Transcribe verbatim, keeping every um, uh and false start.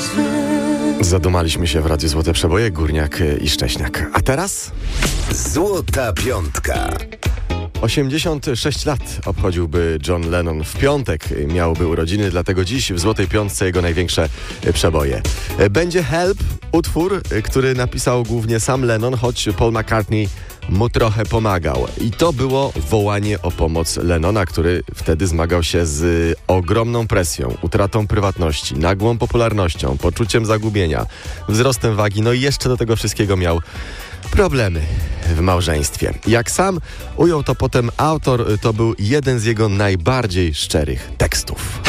Zadumaliśmy się w Radiu Złote Przeboje, Górniak i Szcześniak. A teraz? Złota Piątka. osiemdziesiąt sześć lat obchodziłby John Lennon. W piątek miałby urodziny, dlatego dziś w Złotej Piątce jego największe przeboje. Będzie Help, utwór, który napisał głównie sam Lennon, choć Paul McCartney mu trochę pomagał. I to było wołanie o pomoc Lennona, który wtedy zmagał się z ogromną presją, utratą prywatności, nagłą popularnością, poczuciem zagubienia, wzrostem wagi, no i jeszcze do tego wszystkiego miał problemy w małżeństwie. Jak sam ujął to potem autor, to był jeden z jego najbardziej szczerych tekstów.